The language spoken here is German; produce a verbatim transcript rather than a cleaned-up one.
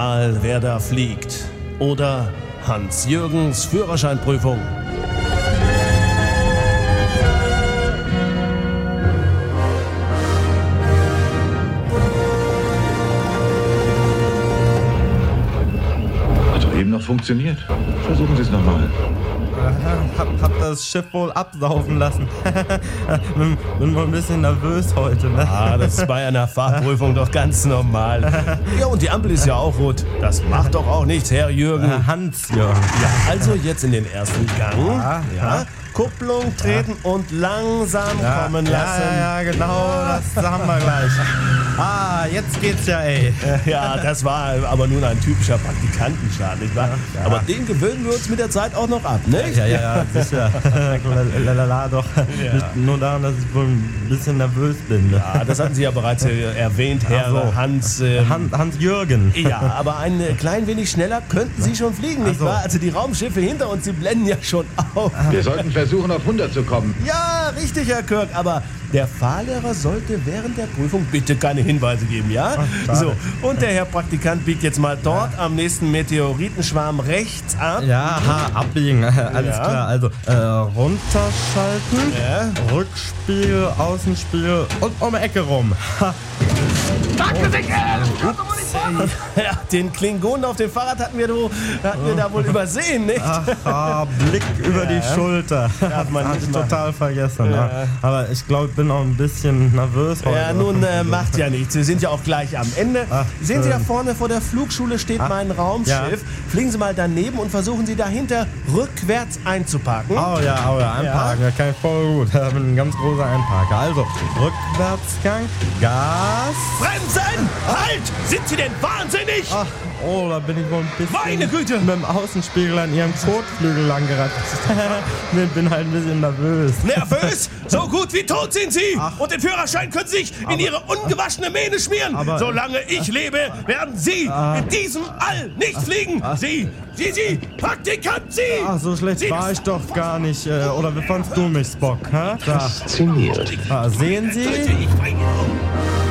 mal, wer da fliegt. Oder Hans-Jürgens Führerscheinprüfung. Hat doch eben noch funktioniert. Versuchen Sie es nochmal. Hab, hab das Schiff wohl absaufen lassen. bin, bin wohl ein bisschen nervös heute, ne? Ah, das ist bei einer Fahrprüfung doch ganz normal. Ja, und die Ampel ist ja auch rot. Das macht doch auch nichts, Herr Jürgen. Äh, Hans-Jürgen. Ja, also jetzt in den ersten Gang. Ja, Ja. ja. Kupplung treten und langsam Ja, kommen lassen. Ja, ja, genau, das haben wir gleich. Ah, jetzt geht's ja, ey. Ja, das war aber nun ein typischer Praktikantenschaden, nicht wahr? Ja. Aber den gewöhnen wir uns mit der Zeit auch noch ab, nicht? Ja, ja, ja, sicher. Lalala, doch. Ja. Nicht nur daran, dass ich wohl ein bisschen nervös bin. Ne? Ja, das hatten Sie ja bereits äh, erwähnt, Herr Ach so. Hans. Ähm, Han, Hans-Jürgen. Ja, aber ein äh, klein wenig schneller könnten Sie schon fliegen, nicht Ach so. wahr? Also die Raumschiffe hinter uns, die blenden ja schon auf. Wir sollten versuchen, auf hundert zu kommen. Ja, richtig, Herr Kirk, aber der Fahrlehrer sollte während der Prüfung bitte keine Hinweise geben, ja? Ach, So, und der Herr Praktikant biegt jetzt mal dort am nächsten Meteoritenschwarm rechts ab. Ja, ha, abbiegen, alles Ja. klar. Also, äh, runterschalten, Ja. Rückspiegel, Außenspiegel und um die Ecke rum. Ha. Ja, den Klingonen auf dem Fahrrad hatten wir, do, hatten wir da wohl übersehen, nicht? Ach, ah, Blick über die Schulter. Darf man Hab nicht ich machen. total vergessen. Ja. Ja. Aber ich glaube, ich bin auch ein bisschen nervös heute. Ja, nun äh, macht ja nichts. Wir sind ja auch gleich am Ende. Ach, Sehen Sie da schön. vorne vor der Flugschule steht Ach, mein Raumschiff. ja. Fliegen Sie mal daneben und versuchen Sie dahinter rückwärts einzuparken. Oh ja, oh ja, einparken, ja. kann ich voll gut. Ich bin ein ganz großer Einparker. Also, Rückwärtsgang, Gas. Bremsen! Halt! Sind Sie denn wahnsinnig? Ach, oh, da bin ich wohl ein bisschen Meine Güte! mit dem Außenspiegel an Ihrem Kotflügel langgeratzt. Ich bin halt ein bisschen nervös. Nervös? So gut wie tot sind Sie! Ach. Und den Führerschein können Sie sich in Ihre ungewaschene Mähne schmieren! Aber- Solange ich lebe, werden Sie Ah. in diesem All nicht fliegen! Sie, Sie, Sie, Praktikant, Sie! Ach, so schlecht Sie, war ich doch gar nicht. Äh, Oder wie fandst du mich, Spock? Hä? Da. Fasziniert. Ah, sehen Sie? Ich